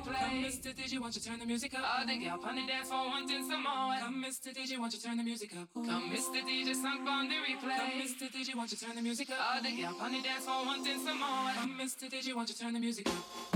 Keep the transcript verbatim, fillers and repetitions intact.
replay. Come, Mister D J, won't you turn the music up? All the girl on the dance floor wanting some more. Come, Mister D J, won't you turn the music up? Ooh. Come, Mister D J, sunk on the replay. Come, Mister D J, won't you turn the music up? All the girl on the dance floor wanting some more. Come, Mister D J, won't you turn the music up?